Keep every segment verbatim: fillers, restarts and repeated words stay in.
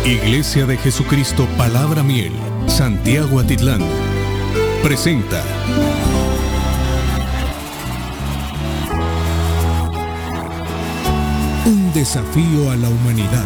Iglesia de Jesucristo Palabra Miel, Santiago Atitlán, presenta un desafío a la humanidad.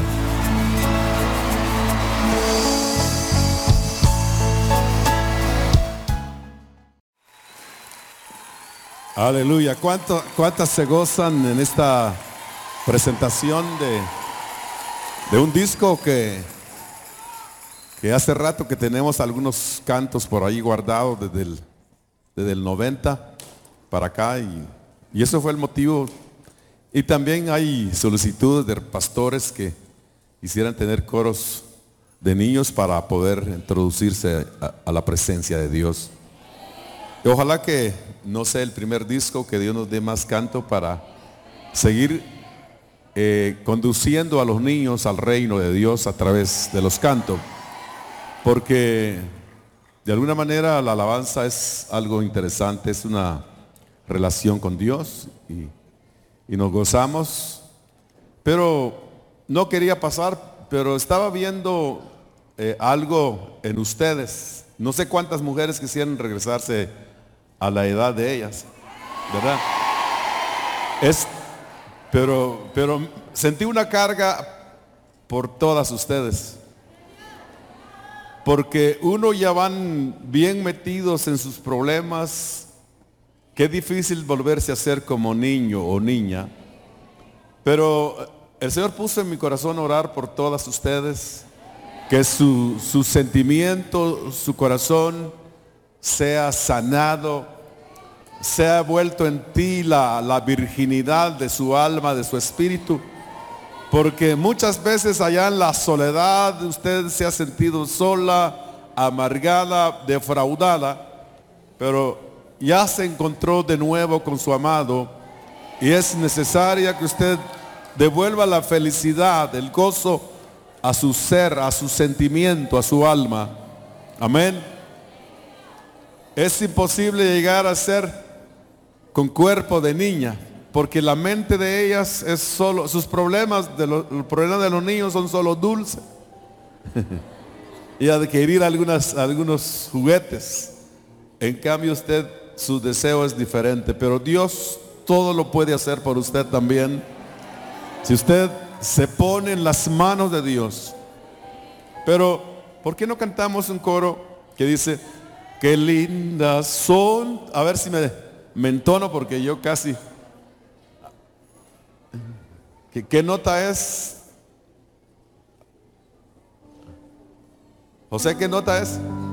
Aleluya. ¿Cuánto, ¿Cuántas se gozan en esta presentación de, de un disco que, que hace rato que tenemos algunos cantos por ahí guardados desde el, desde el noventa para acá? Y, y eso fue el motivo. Y también hay solicitudes de pastores que quisieran tener coros de niños para poder introducirse a, a la presencia de Dios. Y ojalá que no sea el primer disco, que Dios nos dé más canto para seguir eh, conduciendo a los niños al reino de Dios a través de los cantos. Porque de alguna manera la alabanza es algo interesante, es una relación con Dios y, y nos gozamos. Pero no quería pasar, pero estaba viendo eh, algo en ustedes. No sé cuántas mujeres quisieran regresarse a la edad de ellas, ¿verdad? Es, pero, pero sentí una carga por todas ustedes, porque uno ya van bien metidos en sus problemas. Qué difícil volverse a ser como niño o niña, pero el Señor puso en mi corazón orar por todas ustedes, que su, su sentimiento, su corazón sea sanado, sea vuelto en ti la, la virginidad de su alma, de su espíritu, porque muchas veces allá en la soledad usted se ha sentido sola, amargada, defraudada, pero ya se encontró de nuevo con su amado y es necesaria que usted devuelva la felicidad, el gozo a su ser, a su sentimiento, a su alma. Amén. Es imposible llegar a ser con cuerpo de niña, porque la mente de ellas es solo, sus problemas, de los, los problemas de los niños son solo dulces y adquirir algunas, algunos juguetes. En cambio usted, su deseo es diferente, pero Dios todo lo puede hacer por usted también, si usted se pone en las manos de Dios. Pero ¿por qué no cantamos un coro que dice: qué lindas son? A ver si me, me entono, porque yo casi. ¿Qué, qué nota es? José, ¿qué nota es?